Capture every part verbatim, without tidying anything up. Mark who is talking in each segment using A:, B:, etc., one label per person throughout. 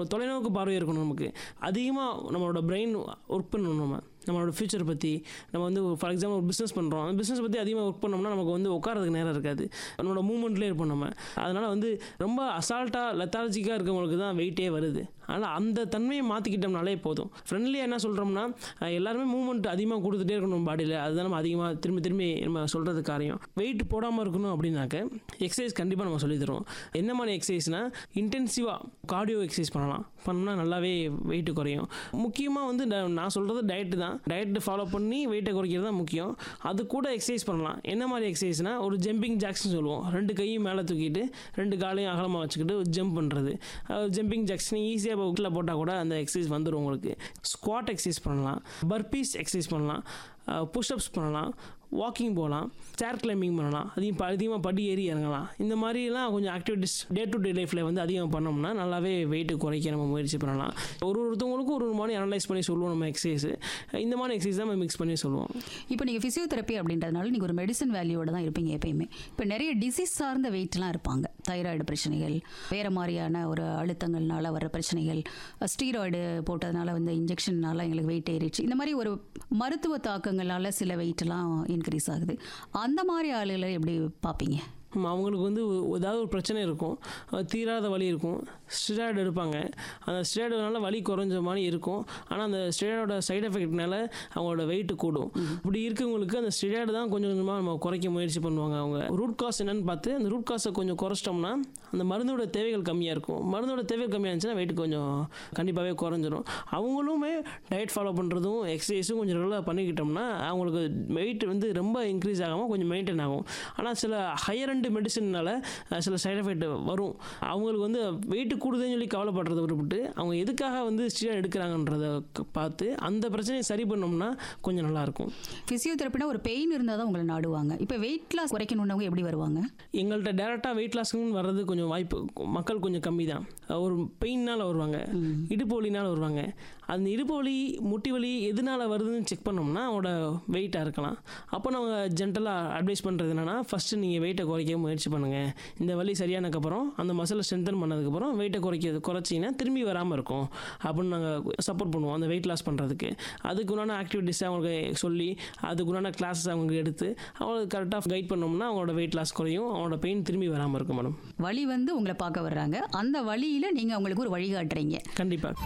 A: நம்ம தொலைநோக்கு பார்வை இருக்கணும். நமக்கு அதிகமாக நம்மளோட பிரெயின் ஒர்க் பண்ணணும். நம்ம நம்மளோட ஃபியூச்சர் பற்றி நம்ம வந்து ஃபார் எக்ஸாம்பிள் ஒரு பிஸ்னஸ் பண்ணுறோம். அந்த பிஸ்னஸ் பற்றி அதிகமாக ஒர்க் பண்ணோம்னா நமக்கு வந்து உட்காரதுக்கு நேரம் இருக்காது. நம்மளோட மூவ்மெண்ட்லேயே இருப்போம் நம்ம. அதனால் வந்து ரொம்ப அசால்ட்டாக லெத்தாலஜிக்காக இருக்கவங்களுக்கு தான் வெயிட்டே வருது. ஆனால் அந்த தன்மையை மாற்றிக்கிட்டோம்னாலே போதும். ஃப்ரெண்ட்லியாக என்ன சொல்கிறோம்னா எல்லாருமே மூவ்மெண்ட் அதிகமாக கொடுத்துட்டே இருக்கணும் பாடியில். அதுதான் நம்ம அதிகமாக திரும்பி திரும்பி நம்ம சொல்கிறது காரியம். வெயிட் போடாமல் இருக்கணும் அப்படின்னாக்க எக்ஸசைஸ் கண்டிப்பாக நம்ம சொல்லி தருவோம். என்ன மாதிரி எக்ஸசைஸ்னால் இன்டென்சிவாக கார்டியோ எக்ஸசைஸ் பண்ணலாம். பண்ணால் நல்லாவே வெயிட்டு குறையும். முக்கியமாக வந்து நான் சொல்கிறது டயட்டு தான். டயட்டு ஃபாலோ பண்ணி வெயிட்டை குறைக்கிறது தான் முக்கியம். அது கூட எக்ஸசைஸ் பண்ணலாம். என்ன மாதிரி எக்ஸசைஸ்னால் ஒரு ஜம்பிங் ஜாக்ஸ்னு சொல்லுவோம். ரெண்டு கையும் மேலே தூக்கிட்டு ரெண்டு காலையும் அகலமாக வச்சுக்கிட்டு ஜம்ப் பண்ணுறது. ஜம்பிங் ஜாக்ஸ் ஈஸியாக வீட்டில் போட்டால் கூட அந்த எக்ஸசைஸ் வந்துடும் உங்களுக்கு. ஸ்குவாட் எக்ஸசைஸ் பண்ணலாம், பர்பீஸ் எக்ஸசைஸ் பண்ணலாம், புஷ்அப்ஸ் பண்ணலாம், வாக்கிங் போகலாம், சேர் கிளைம்பிங் பண்ணலாம், அதிகம் அதிகமாக படி ஏறி இறங்கலாம். இந்த மாதிரிலாம் கொஞ்சம் ஆக்டிவிட்டிஸ் டே டு டே லைஃப்பில் வந்து அதிகம் பண்ணோம்னா நல்லாவே வெயிட்டு குறைக்க நம்ம முயற்சி பண்ணலாம். ஒரு ஒருத்தவங்களுக்கும் ஒரு ஒரு மாதிரி அனலைஸ் பண்ணி சொல்லுவோம் நம்ம எக்ஸசைஸ். இந்த மாதிரி எக்ஸசைஸ் தான் நம்ம மிக்ஸ் பண்ணி சொல்லுவோம்.
B: இப்போ நீங்கள் ஃபிசியோதெரப்பி அப்படின்றதுனால நீங்கள் ஒரு மெடிசன் வேல்யூவோட தான் இருப்பீங்க எப்பயுமே. இப்போ நிறைய டிசீஸ் சார்ந்த வெயிட்லாம் இருப்பாங்க. தைராய்டு பிரச்சனைகள், வேறு மாதிரியான ஒரு அழுத்தங்கள்னால வர பிரச்சனைகள், ஸ்டீராய்டு போட்டதுனால வந்து இன்ஜெக்ஷன்னால எங்களுக்கு வெயிட் ஏறிடுச்சு, இந்த மாதிரி ஒரு மருத்துவ தாக்கங்களால் சில வெயிட்லாம் இன்க்ரீஸ் ஆகுது. அந்த மாதிரி ஆளுகளை எப்படி பார்ப்பீங்க?
A: அவங்களுக்கு வந்து ஏதாவது ஒரு பிரச்சனை இருக்கும், தீராத வலி இருக்கும், ஸ்டெராய்டு எடுப்பாங்க. அந்த ஸ்டெராய்டுனால வலி குறைஞ்ச மாதிரி இருக்கும். ஆனால் அந்த ஸ்டெராய்டோட சைடு எஃபெக்ட்னால அவங்களோட வெயிட்டு கூடும். இப்படி இருக்கவங்களுக்கு அந்த ஸ்டெராய்டு தான் கொஞ்சம் கொஞ்சமாக நம்ம குறைக்க முயற்சி பண்ணுவாங்க. அவங்க ரூட் காஸ் என்னன்னு பார்த்து அந்த ரூட் காஸை கொஞ்சம் குறைச்சிட்டோம்னா அந்த மருந்தோட தேவைகள் கம்மியாக இருக்கும். மருந்தோட தேவைகள் கம்மியாக இருந்துச்சுன்னா வெயிட் கொஞ்சம் கண்டிப்பாகவே குறைஞ்சிரும். அவங்களுமே டயட் ஃபாலோ பண்ணுறதும் எக்ஸசைஸும் கொஞ்சம் ரெகுலராக பண்ணிக்கிட்டோம்னா அவங்களுக்கு வெயிட் வந்து ரொம்ப இன்க்ரீஸ் ஆகாமல் கொஞ்சம் மெயின்டைன் ஆகும். ஆனால் சில ஹையர் மெடிசன்னால சில சைடு எஃபெக்ட் வரும். அவங்களுக்கு வந்து வெயிட் கூடுதுன்னு சொல்லி கவலைப்படுறத விட்டுவிட்டு அவங்க எதுக்காக வந்து ஸ்டீராய்டு எடுக்கிறாங்கன்றத பார்த்து அந்த பிரச்சனையை சரி பண்ணோம்னா கொஞ்சம் நல்லாயிருக்கும்.
B: ஃபிசியோதெரப்பினா ஒரு பெயின் இருந்தால் தான் உங்களை நாடுவாங்க. இப்போ வெயிட் லாஸ் குறைக்கணுன்னவங்க எப்படி வருவாங்க?
A: எங்கள்கிட்ட டேரெக்டாக வெயிட் லாஸ்க்குன்னு வர்றது கொஞ்சம் வாய்ப்பு மக்கள் கொஞ்சம் கம்மி தான். ஒரு பெயின்னால் வருவாங்க, இடுப்பு வலினால் வருவாங்க. அந்த இடுப்பு வலி முட்டி வலி எதனால் வருதுன்னு செக் பண்ணோம்னா அவனோட வெயிட்டாக இருக்கலாம். அப்போ நம்ம ஜென்ரலாக அட்வைஸ் பண்ணுறது என்னென்னா ஃபஸ்ட்டு நீங்கள் வெயிட்டை குறைக்க முயற்சி பண்ணுங்கள். இந்த வலி சரியானதுக்கப்புறம் அந்த மசிலை ஸ்ட்ரென்தன் பண்ணதுக்கப்புறம் வெயிட்டை குறைக்கிறது குறைச்சிங்கன்னா திரும்பி வராமல் இருக்கும் அப்படின்னு நாங்கள் சப்போர்ட் பண்ணுவோம் அந்த வெயிட் லாஸ் பண்ணுறதுக்கு. அதுக்குண்டான ஆக்டிவிட்டிஸை அவங்களுக்கு சொல்லி அதுக்குண்டான கிளாஸஸ் அவங்களுக்கு எடுத்து அவங்களுக்கு கரெக்டாக கைட் பண்ணோம்னா அவங்களோட வெயிட் லாஸ் குறையும், அவங்களோட பெயின் திரும்பி வராமல் இருக்கும். மேடம்
B: வலி வந்து உங்களை பார்க்க வர்றாங்க, அந்த வழியில் நீங்கள் அவங்களுக்கு ஒரு வழிகாட்டுறீங்க.
A: கண்டிப்பாக.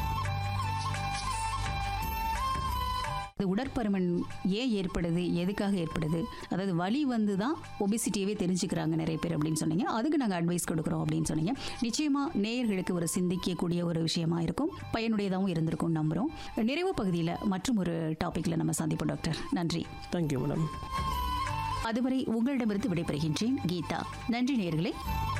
B: உடற்பருமன் ஏன் ஏற்படுது, எதுக்காக ஏற்படுது, அதாவது வலி வந்து தான் ஒபிசிட்டியவே தெரிஞ்சுக்கிறாங்க நிறைய பேர் அப்படின்னு சொன்னீங்க. அதுக்கு நாங்கள் அட்வைஸ் கொடுக்குறோம் அப்படின்னு சொன்னீங்க. நிச்சயமாக நேயர்களுக்கு ஒரு சிந்திக்கக்கூடிய ஒரு விஷயமா இருக்கும், பயனுடையதாகவும் இருந்திருக்கும் நம்புகிறோம். நிறைவு பகுதியில் மற்றும் ஒரு டாப்பிக்கில் நம்ம சந்திப்போம் டாக்டர். நன்றி.
A: Thank you madam.
B: அதுவரை உங்களிடமிருந்து விடைபெறுகின்றேன் கீதா. நன்றி நேயர்களே.